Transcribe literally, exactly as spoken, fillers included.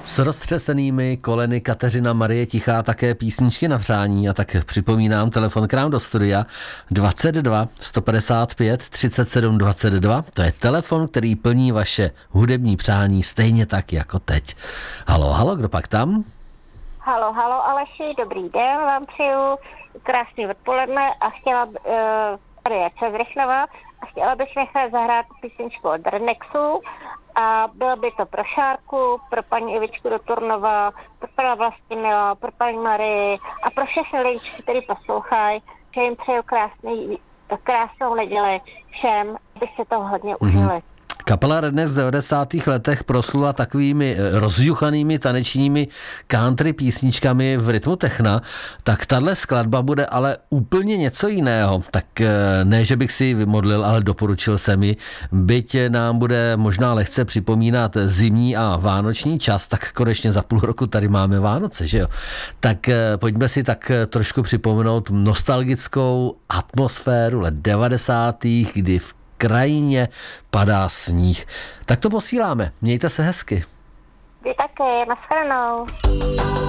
S roztřesenými koleny Kateřina Marie Tichá také písničky na přání a tak připomínám telefon k nám do studia dvacet dva sto padesát pět třicet sedm dvacet dva. To je telefon, který plní vaše hudební přání stejně tak jako teď. Halo, halo, kdo pak tam? Halo, halo Aleši, dobrý den, vám přeju krásný odpoledne a chtěla, uh, tady je Cezrychnova, a chtěla bych nechat zahrát písničku od Renexu a bylo by to pro Šárku, pro paní Ivičku do Turnova, pro pana Vlastimila, pro paní Marii a pro všechny lidi, kteří poslouchají, že jim přeju krásný, krásnou neděli všem, aby se to hodně užili. Mm-hmm. Kapela Rednex v devadesátých letech proslula takovými rozjuchanými tanečními country písničkami v rytmu techna, tak tahle skladba bude ale úplně něco jiného. Tak ne, že bych si ji vymodlil, ale doporučil jsem ji. Byť nám bude možná lehce připomínat zimní a vánoční čas, tak konečně za půl roku tady máme Vánoce, že jo? Tak pojďme si tak trošku připomenout nostalgickou atmosféru let devadesátých, kdy v krajině padá sníh. Tak to posíláme. Mějte se hezky. Vy také, nashledanou.